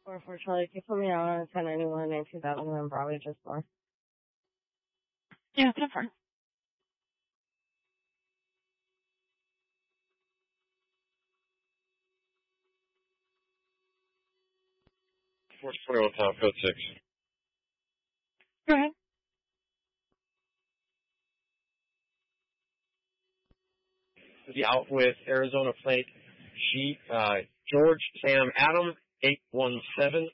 4 Charlie, can you put me on 1091 and 2001 Broadway just for? Yeah, that's fine. Force 21 Tom, code 6. Go ahead. The out with Arizona plate sheet, George Sam Adam, 817.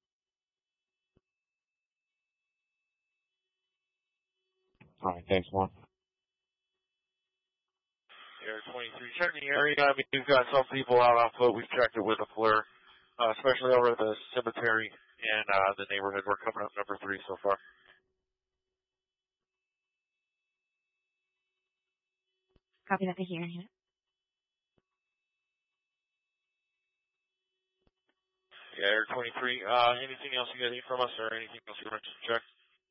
All right, thanks, Juan. Air 23, checking the area. I mean, we've got some people out on foot. We've checked it with a FLIR, especially over at the cemetery and the neighborhood. We're coming up number 3 so far. Copy that to here. Yeah. Yeah, Air 23. Anything else you guys need from us or anything else you want to check?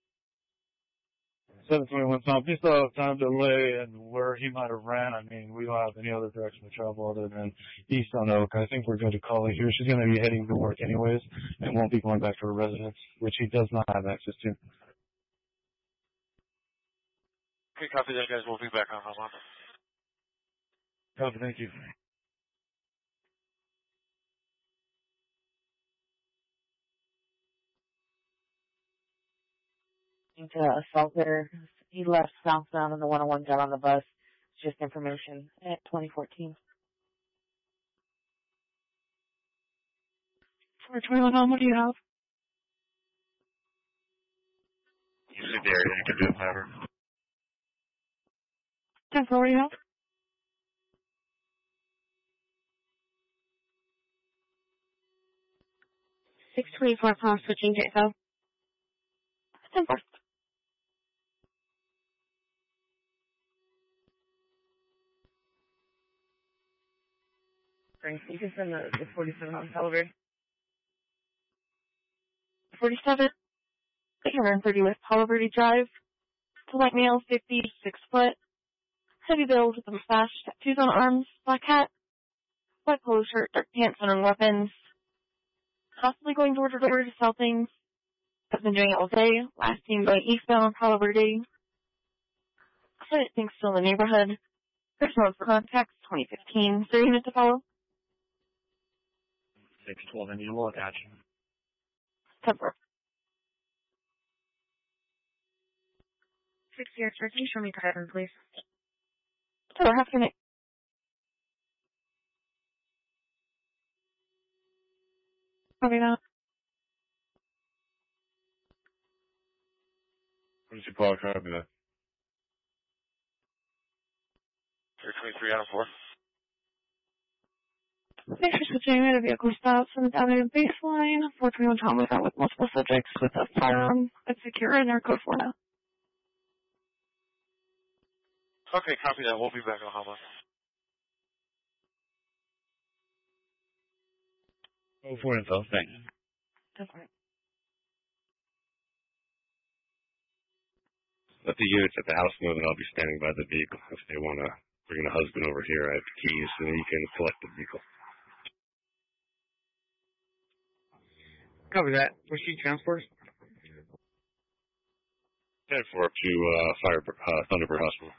721 Tom, please still have time delay and where he might have ran. I mean, we don't have any other direction to travel other than east on Oak. I think we're going to call it here. She's going to be heading to work anyways and won't be going back to her residence, which he does not have access to. Okay, copy that, guys. We'll be back on home. Copy, thank you. Assaulter. He left southbound and the 101 got on the bus. It's just information at 2014. 421, what do you have? You see the area, you can do it, Matter. 10-4, what do you have? £624 switching to info. 10-4. Thanks. You can send the 47 on Calvary. 47, 830 West Palo Verde Drive. To white male, 50, 6 foot. Heavy build with a mustache, tattoos on arms, black hat, white polo shirt, dark pants, and weapons. Possibly going door to door to sell things. Has been doing it all day. Last seen going eastbound on Palo Verde. Credit things still in the neighborhood. Personal for contacts, 2015. 3 units to follow. 612, and you will attach. 10-4. 6 years, can you show me the pattern, please? 10-4, half unit. Copy that. What did you call it? Copy that. Air 23 out of 4. Thanks for switching at a vehicle stops from the downtown baseline. 421 Tom was out with multiple subjects with a firearm. It's secure in our code 4 now. Okay, copy that. We'll be back on home. Oh, for info, thanks. That's right. Let the units at the house know that I'll be standing by the vehicle. If they want to bring the husband over here, I have the keys, and he can collect the vehicle. Copy that. Where's she transport? 10-4 up to Thunderbird Hospital.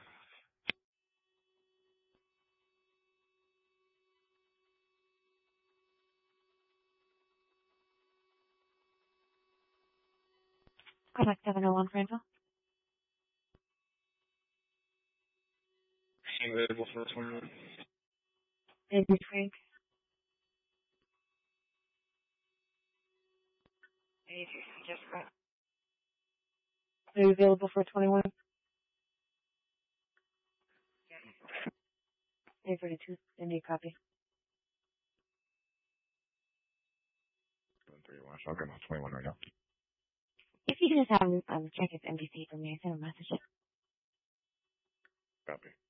Contact 701 for info. Available for 21. Thank you, Frank. 83, just right. Are you available for 21? Yeah. 832, India copy. 731, I'll get on 21 right now. If you can just have him check his MDC for me, send a message. Copy.